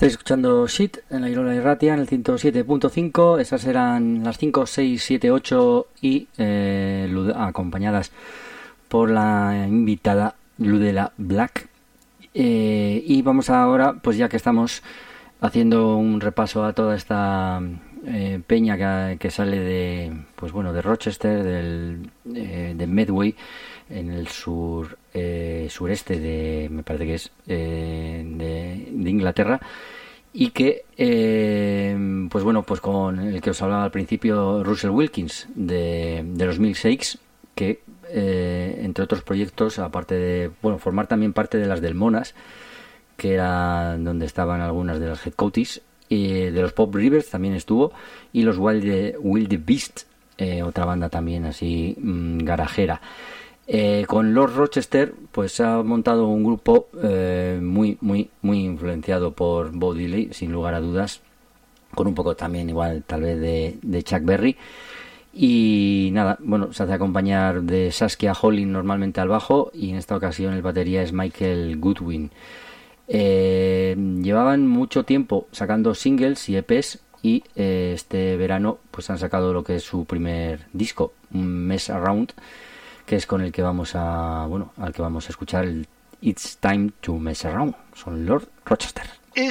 Estáis escuchando Shit en la Irola Erratia en el 107.5. Esas eran las 5, 6, 7, 8 y acompañadas por la invitada Ludela Black. Y vamos ahora, pues ya que estamos haciendo un repaso a toda esta peña que sale de, pues bueno, de Rochester, de Medway, en el sureste de, me parece que es de Inglaterra, y que pues bueno, pues con el que os hablaba al principio, Russell Wilkins de los Milkshakes, que entre otros proyectos, aparte de, bueno, formar también parte de las del Monas, que era donde estaban algunas de las Headcoaties, de los Pop Rivers también estuvo, y los Wild Beast, otra banda también así garajera. Con los Rochester pues ha montado un grupo muy influenciado por Bo Diddley, sin lugar a dudas, con un poco también igual tal vez de Chuck Berry. Y nada, bueno, se hace acompañar de Saskia Holling normalmente al bajo, y en esta ocasión el batería es Michael Goodwin. Llevaban mucho tiempo sacando singles y EPs, y este verano pues han sacado lo que es su primer disco, Mess Around, que es con el que vamos a, bueno, al que vamos a escuchar el It's Time to Mess Around. Son Lord Rochester.